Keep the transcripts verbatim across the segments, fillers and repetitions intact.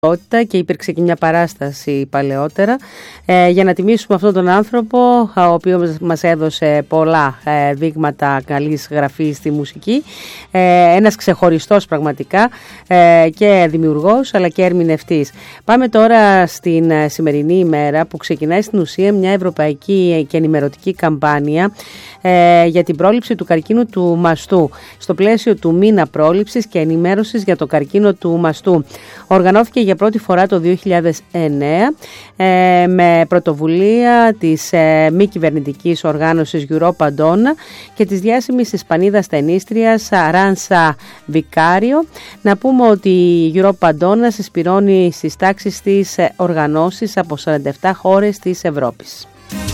Και υπήρξε και μια παράσταση παλαιότερα ε, για να τιμήσουμε αυτόν τον άνθρωπο, ο οποίος μας έδωσε πολλά ε, δείγματα καλής γραφής στη μουσική, ε, ένας ξεχωριστός πραγματικά ε, και δημιουργός αλλά και ερμηνευτής. Πάμε τώρα στην ε, σημερινή ημέρα που ξεκινάει στην ουσία μια ευρωπαϊκή και ενημερωτική καμπάνια ε, για την πρόληψη του καρκίνου του μαστού στο πλαίσιο του μήνα πρόληψης και ενημέρωσης για το καρκίνο του μαστού. Οργανώθηκε για πρώτη φορά το δύο χιλιάδες εννέα ε, με πρωτοβουλία της ε, μη κυβερνητικής οργάνωσης Europa Donna και της διάσημης Ισπανίδας ταινίστριας Αράνσα Βικάριο. Να πούμε ότι η Europa Donna συσπηρώνει στις τάξεις της οργανώσεις από σαράντα επτά χώρες της Ευρώπης.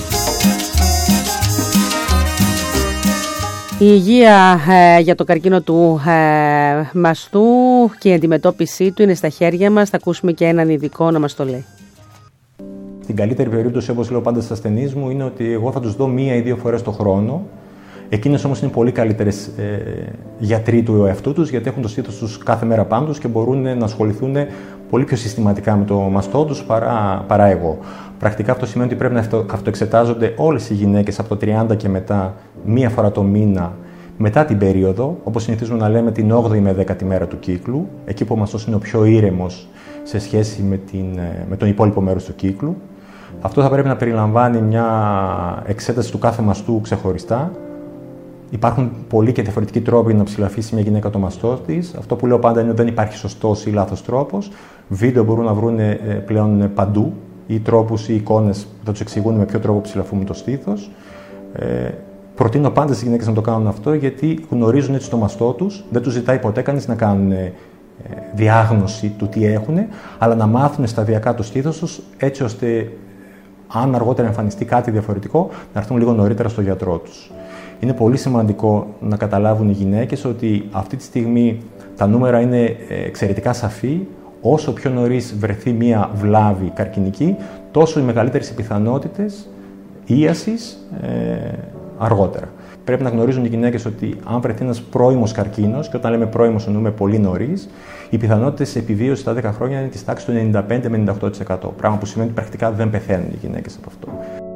Η υγεία ε, για το καρκίνο του ε, μαστού και η αντιμετώπιση του είναι στα χέρια μας. Θα ακούσουμε και έναν ειδικό να μας το λέει. Στην καλύτερη περίπτωση, όπως λέω πάντα στους ασθενείς μου, είναι ότι εγώ θα τους δω μία ή δύο φορές το χρόνο. Εκείνες όμως είναι πολύ καλύτερες ε, γιατροί του εαυτού τους, γιατί έχουν το στήθος τους κάθε μέρα πάνω τους και μπορούν να ασχοληθούν πολύ πιο συστηματικά με το μαστό τους παρά, παρά εγώ. Πρακτικά αυτό σημαίνει ότι πρέπει να αυτο, αυτοεξετάζονται όλες οι γυναίκες από το τριάντα και μετά, μία φορά το μήνα, μετά την περίοδο, όπως συνηθίζουμε να λέμε την όγδοη με δέκατη μέρα του κύκλου, εκεί που ο μαστός είναι ο πιο ήρεμος σε σχέση με, την, με τον υπόλοιπο μέρος του κύκλου. Αυτό θα πρέπει να περιλαμβάνει μια εξέταση του κάθε μαστού ξεχωριστά. Υπάρχουν πολλοί και διαφορετικοί τρόποι να ψηλαφίσει μια γυναίκα το μαστό της. Αυτό που λέω πάντα είναι ότι δεν υπάρχει σωστός ή λάθος τρόπος. Βίντεο μπορούν να βρουν πλέον παντού, ή τρόπους ή εικόνες που θα τους εξηγούν με ποιο τρόπο ψηλαφούμε το στήθος. Ε, προτείνω πάντα στις γυναίκες να το κάνουν αυτό, γιατί γνωρίζουν έτσι το μαστό τους. Δεν τους ζητάει ποτέ κανείς να κάνουν ε, διάγνωση του τι έχουν, αλλά να μάθουν σταδιακά το στήθος τους, έτσι ώστε αν αργότερα εμφανιστεί κάτι διαφορετικό, να έρθουν λίγο νωρίτερα στο γιατρό τους. Είναι πολύ σημαντικό να καταλάβουν οι γυναίκες ότι αυτή τη στιγμή τα νούμερα είναι εξαιρετικά σαφή. Όσο πιο νωρίς βρεθεί μία βλάβη καρκινική, τόσο οι μεγαλύτερες οι πιθανότητες ίασης ε, αργότερα. Πρέπει να γνωρίζουν οι γυναίκες ότι αν βρεθεί ένας πρώιμος καρκίνος, και όταν λέμε πρώιμος εννοούμε πολύ νωρίς, οι πιθανότητες επιβίωσης στα δέκα χρόνια είναι της τάξης του ενενήντα πέντε με ενενήντα οκτώ τοις εκατό. Πράγμα που σημαίνει ότι πρακτικά δεν πεθαίνουν οι γυναίκες από αυτό.